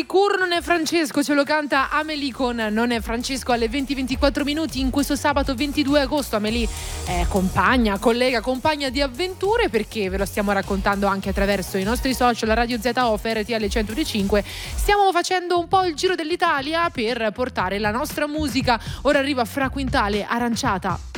sicuro non è Francesco, ce lo canta Amélie con Non è Francesco alle 20:24 minuti in questo sabato 22 agosto. Amélie è compagna, collega, compagna di avventure, perché ve lo stiamo raccontando anche attraverso i nostri social, Radio ZOF, RTL 105. Stiamo facendo un po' il giro dell'Italia per portare la nostra musica. Ora arriva Fra Quintale, Aranciata.